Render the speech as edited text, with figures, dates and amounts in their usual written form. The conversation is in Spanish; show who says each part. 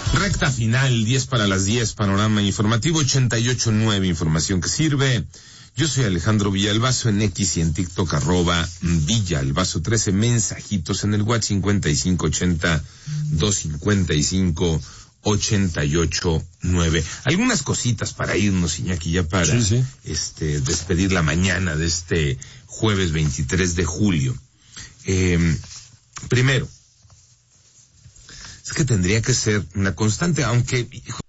Speaker 1: Recta final, 10 para las 10, panorama informativo, 88.9, información que sirve. Yo soy Alejandro Villalbazo en X y en TikTok, @Villalbazo13, mensajitos en el WhatsApp 5580-255-88.9. Algunas cositas para irnos, Iñaki, ya para despedir la mañana de este jueves 23 de julio. Primero, es que tendría que ser una constante, aunque